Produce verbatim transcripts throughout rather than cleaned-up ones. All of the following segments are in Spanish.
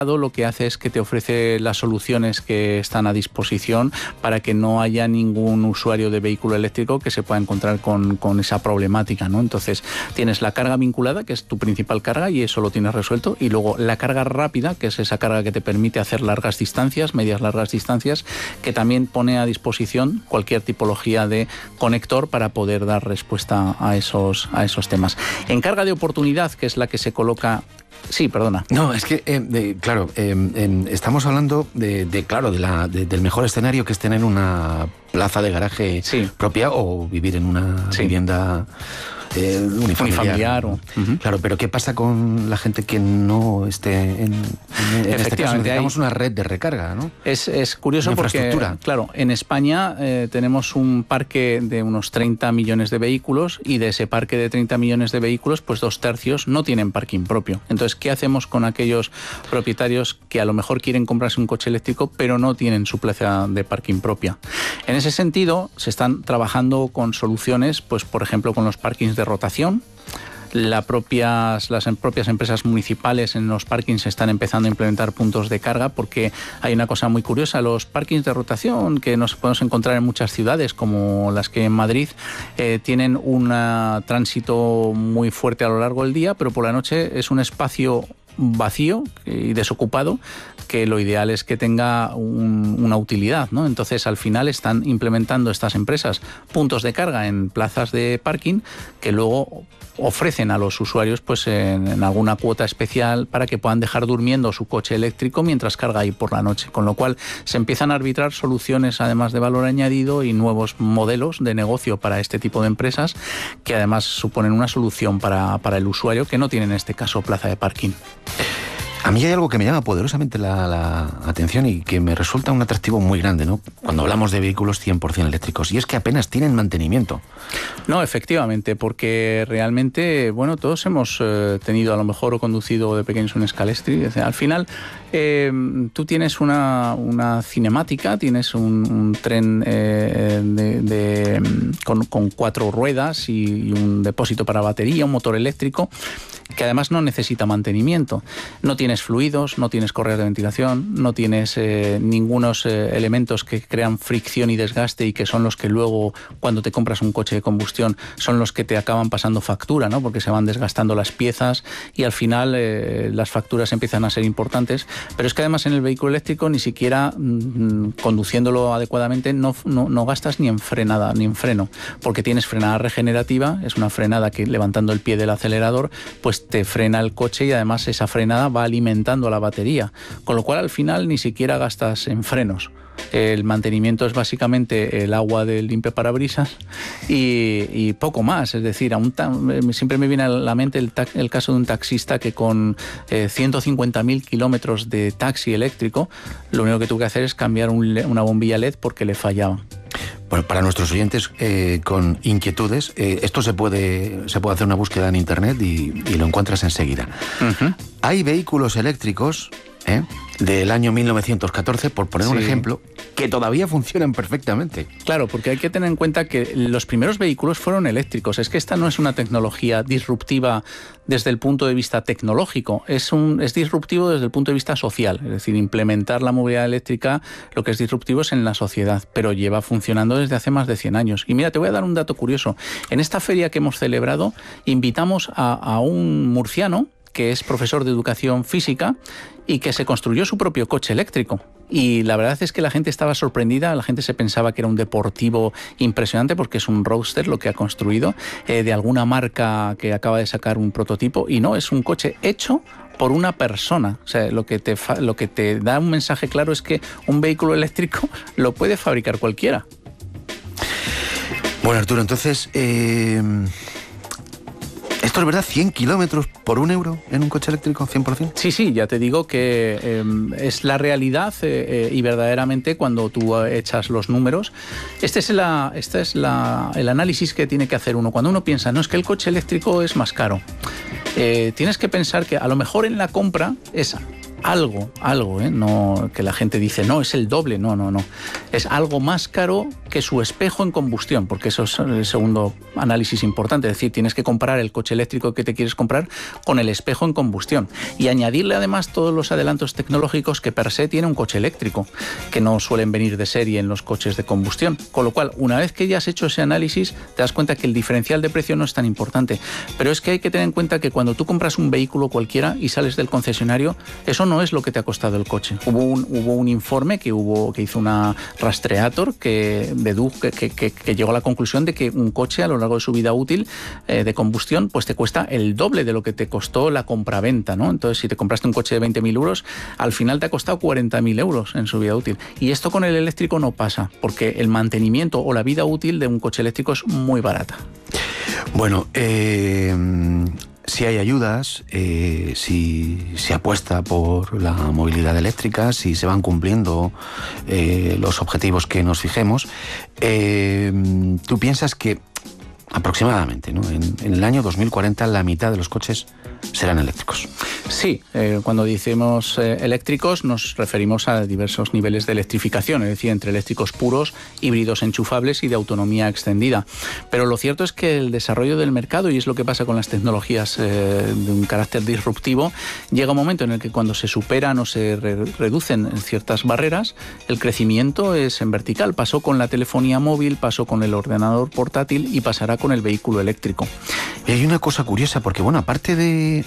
lo que hace es que te ofrece las soluciones que están a disposición para que no haya ningún usuario de vehículo eléctrico que se pueda encontrar con, con esa problemática, ¿no? Entonces tienes la carga vinculada, que es tu principal carga, y eso lo tienes resuelto, y luego la carga rápida, que es esa carga que te permite hacer largas distancias, medias largas distancias, que también pone a disposición cualquier tipología de conector para poder dar respuesta a esos, a esos temas. En carga de oportunidad, que es la que se coloca... Sí, perdona. No, es que, eh, de, claro, eh, eh, estamos hablando de, de claro, de la, de, del mejor escenario, que es tener una plaza de garaje sí. propia o vivir en una sí. vivienda eh, unifamiliar. unifamiliar o, uh-huh. Claro, pero ¿qué pasa con la gente que no esté en, en, en este caso? Necesitamos una red de recarga, ¿no? Es, es curioso porque, claro, en España eh, tenemos un parque de unos treinta millones de vehículos, y de ese parque de treinta millones de vehículos, pues dos tercios no tienen parking propio. Entonces, ¿qué hacemos con aquellos propietarios que a lo mejor quieren comprarse un coche eléctrico pero no tienen su plaza de parking propia? En ese sentido, se están trabajando con soluciones, pues por ejemplo, con los parkings de rotación. La propias, las propias empresas municipales en los parkings están empezando a implementar puntos de carga, porque hay una cosa muy curiosa: los parkings de rotación que nos podemos encontrar en muchas ciudades, como las que en Madrid, eh, tienen un tránsito muy fuerte a lo largo del día, pero por la noche es un espacio vacío y desocupado, que lo ideal es que tenga un, una utilidad, ¿no? Entonces, al final están implementando estas empresas puntos de carga en plazas de parking que luego ofrecen a los usuarios, pues en, en alguna cuota especial, para que puedan dejar durmiendo su coche eléctrico mientras carga ahí por la noche, con lo cual se empiezan a arbitrar soluciones además de valor añadido y nuevos modelos de negocio para este tipo de empresas, que además suponen una solución para, para el usuario que no tiene en este caso plaza de parking. A mí hay algo que me llama poderosamente la, la atención y que me resulta un atractivo muy grande, ¿no?, cuando hablamos de vehículos cien por ciento eléctricos, y es que apenas tienen mantenimiento. No, efectivamente, porque realmente, bueno, todos hemos eh, tenido a lo mejor o conducido de pequeños un Scalextric. O sea, al final eh, tú tienes una, una cinemática, tienes un, un tren eh, de, de, con, con cuatro ruedas y, y un depósito para batería, un motor eléctrico, que además no necesita mantenimiento. No tienes fluidos, no tienes correas de ventilación, no tienes eh, ningunos eh, elementos que crean fricción y desgaste, y que son los que luego, cuando te compras un coche de combustión, son los que te acaban pasando factura, ¿no?, porque se van desgastando las piezas y al final eh, las facturas empiezan a ser importantes. Pero es que además en el vehículo eléctrico, ni siquiera mmm, conduciéndolo adecuadamente, no, no, no gastas ni en frenada, ni en freno, porque tienes frenada regenerativa. Es una frenada que, levantando el pie del acelerador, pues te frena el coche, y además esa frenada va alimentando a la batería, con lo cual al final ni siquiera gastas en frenos. El mantenimiento es básicamente el agua del limpiaparabrisas y, y poco más. Es decir, a un ta- siempre me viene a la mente el, ta- el caso de un taxista que con eh, ciento cincuenta mil kilómetros de taxi eléctrico, lo único que tuvo que hacer es cambiar un, una bombilla L E D porque le fallaba. Bueno, para nuestros oyentes eh, con inquietudes, eh, esto se puede, se puede hacer una búsqueda en internet y, y lo encuentras enseguida. Uh-huh. Hay vehículos eléctricos ¿eh? del año mil novecientos catorce, por poner sí. un ejemplo, que todavía funcionan perfectamente. Claro, porque hay que tener en cuenta que los primeros vehículos fueron eléctricos. Es que esta no es una tecnología disruptiva desde el punto de vista tecnológico, es, un, es disruptivo desde el punto de vista social. Es decir, implementar la movilidad eléctrica, lo que es disruptivo es en la sociedad, pero lleva funcionando desde hace más de cien años. Y mira, te voy a dar un dato curioso. En esta feria que hemos celebrado, invitamos a, a un murciano que es profesor de educación física y que se construyó su propio coche eléctrico. Y la verdad es que la gente estaba sorprendida, la gente se pensaba que era un deportivo impresionante, porque es un roadster lo que ha construido, eh, de alguna marca que acaba de sacar un prototipo, y no, es un coche hecho por una persona. O sea, lo que te, fa- lo que te da un mensaje claro es que un vehículo eléctrico lo puede fabricar cualquiera. Bueno, Arturo, entonces... Eh... ¿Esto es verdad? ¿cien kilómetros por un euro en un coche eléctrico, cien por ciento? Sí, sí, ya te digo que eh, es la realidad eh, eh, y verdaderamente cuando tú echas los números, este es, la, este es la, el análisis que tiene que hacer uno. Cuando uno piensa, no, es que el coche eléctrico es más caro, eh, tienes que pensar que a lo mejor en la compra es algo, algo, ¿eh? No, que la gente dice, no, es el doble, no, no, no. Es algo más caro que su espejo en combustión, porque eso es el segundo análisis importante. Es decir, tienes que comparar el coche eléctrico que te quieres comprar con el espejo en combustión. Y añadirle además todos los adelantos tecnológicos que per se tiene un coche eléctrico, que no suelen venir de serie en los coches de combustión. Con lo cual, una vez que ya has hecho ese análisis, te das cuenta que el diferencial de precio no es tan importante. Pero es que hay que tener en cuenta que cuando tú compras un vehículo cualquiera y sales del concesionario, eso no es lo que te ha costado el coche. Hubo un, hubo un informe que hubo que hizo una Rastreator que, dedujo, que, que, que llegó a la conclusión de que un coche a lo largo de su vida útil eh, de combustión pues te cuesta el doble de lo que te costó la compraventa, ¿no? Entonces, si te compraste un coche de veinte mil euros, al final te ha costado cuarenta mil euros en su vida útil. Y esto con el eléctrico no pasa, porque el mantenimiento o la vida útil de un coche eléctrico es muy barata. Bueno, eh... si hay ayudas, eh, si se apuesta por la movilidad eléctrica, si se van cumpliendo eh, los objetivos que nos fijemos, eh, tú piensas que aproximadamente, ¿no? En, en el año dos mil cuarenta la mitad de los coches serán eléctricos. Sí, eh, cuando decimos eh, eléctricos nos referimos a diversos niveles de electrificación, es decir, entre eléctricos puros, híbridos enchufables y de autonomía extendida. Pero lo cierto es que el desarrollo del mercado, y es lo que pasa con las tecnologías eh, de un carácter disruptivo, llega un momento en el que cuando se superan o se re reducen ciertas barreras, el crecimiento es en vertical. Pasó con la telefonía móvil, pasó con el ordenador portátil y pasará con el vehículo eléctrico. Y hay una cosa curiosa, porque bueno, aparte de,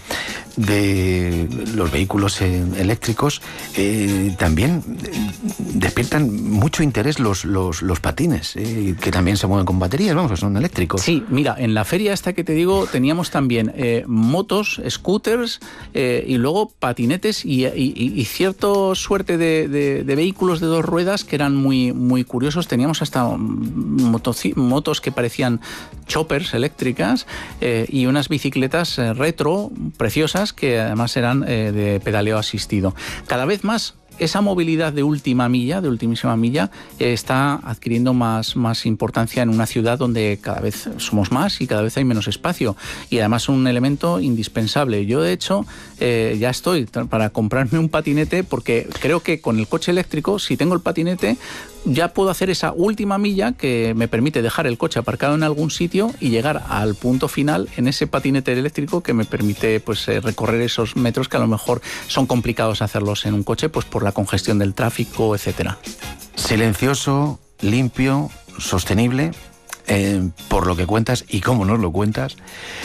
de los vehículos eléctricos, eh, también despiertan mucho interés los, los, los patines, eh, que también se mueven con baterías, vamos, que son eléctricos. Sí, mira, en la feria esta que te digo teníamos también eh, motos, scooters eh, y luego patinetes y, y, y cierta suerte de, de, de vehículos de dos ruedas que eran muy, muy curiosos. Teníamos hasta motos, motos que parecían choppers eléctricas eh, y unas bicicletas eh, retro preciosas que además eran eh, de pedaleo asistido. Cada vez más esa movilidad de última milla, de ultimísima milla, eh, está adquiriendo más, más importancia en una ciudad donde cada vez somos más y cada vez hay menos espacio. Y además un elemento indispensable. Yo, de hecho, eh, ya estoy para comprarme un patinete porque creo que con el coche eléctrico, si tengo el patinete, ya puedo hacer esa última milla que me permite dejar el coche aparcado en algún sitio y llegar al punto final en ese patinete eléctrico que me permite pues, eh, recorrer esos metros que a lo mejor son complicados hacerlos en un coche pues por la congestión del tráfico, etcétera. Silencioso, limpio, sostenible, eh, por lo que cuentas y cómo nos lo cuentas,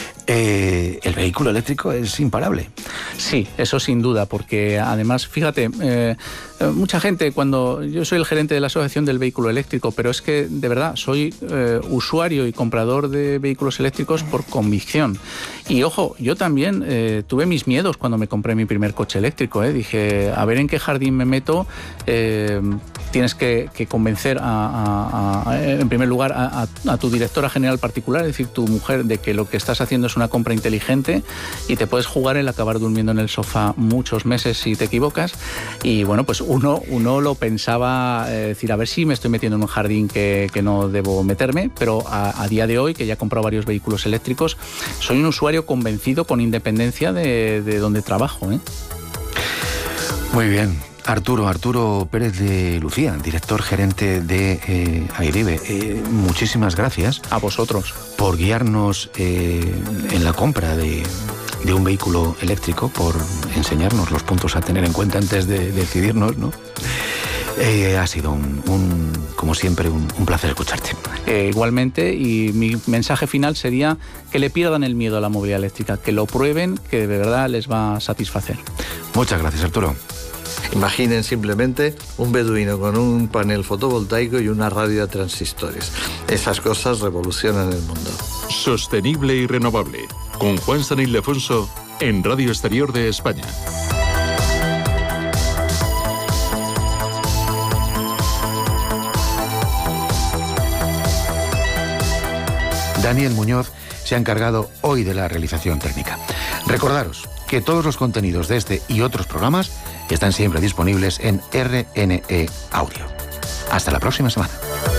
eh, el vehículo eléctrico es imparable. Sí, eso sin duda, porque además, fíjate, eh, mucha gente, cuando yo soy el gerente de la Asociación del Vehículo Eléctrico, pero es que de verdad soy eh, usuario y comprador de vehículos eléctricos por convicción. Y ojo, yo también eh, tuve mis miedos cuando me compré mi primer coche eléctrico. Eh. Dije, a ver en qué jardín me meto. Eh, tienes que, que convencer, a, a, a, en primer lugar, a, a, a tu directora general particular, es decir, tu mujer, de que lo que estás haciendo es una compra inteligente y te puedes jugar el acabar durmiendo en el sofá muchos meses si te equivocas. Y bueno, pues uno, uno lo pensaba, eh, decir, a ver si me estoy metiendo en un jardín que, que no debo meterme, pero a, a día de hoy, que ya he comprado varios vehículos eléctricos, soy un usuario convencido con independencia de, de donde trabajo, ¿eh? Muy bien. Arturo, Arturo Pérez de Lucía, director gerente de eh, Airive. Eh, muchísimas gracias. A vosotros. Por guiarnos eh, en la compra de, de un vehículo eléctrico, por enseñarnos los puntos a tener en cuenta antes de decidirnos, ¿no? Eh, ha sido, un, un, como siempre, un, un placer escucharte. Eh, igualmente, y mi mensaje final sería que le pierdan el miedo a la movilidad eléctrica, que lo prueben, que de verdad les va a satisfacer. Muchas gracias, Arturo. Imaginen simplemente un beduino con un panel fotovoltaico y una radio a transistores. Esas cosas revolucionan el mundo. Sostenible y renovable. Con Juan San Ildefonso en Radio Exterior de España. Daniel Muñoz se ha encargado hoy de la realización técnica. Recordaros que todos los contenidos de este y otros programas están siempre disponibles en R N E Audio. Hasta la próxima semana.